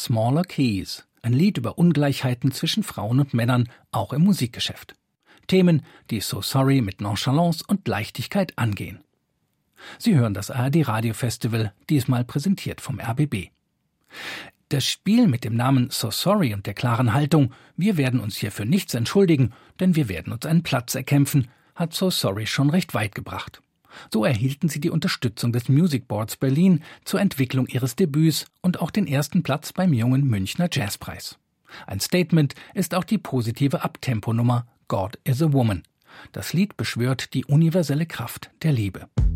Smaller Keys, ein Lied über Ungleichheiten zwischen Frauen und Männern, auch im Musikgeschäft. Themen, die So Sorry mit Nonchalance und Leichtigkeit angehen. Sie hören das ARD Radiofestival, diesmal präsentiert vom RBB. Das Spiel mit dem Namen So Sorry und der klaren Haltung, wir werden uns hier für nichts entschuldigen, denn wir werden uns einen Platz erkämpfen, hat So Sorry schon recht weit gebracht. So erhielten sie die Unterstützung des Music Boards Berlin zur Entwicklung ihres Debüts und auch den ersten Platz beim Jungen Münchner Jazzpreis. Ein Statement ist auch die positive Uptempo-Nummer God is a Woman. Das Lied beschwört die universelle Kraft der Liebe.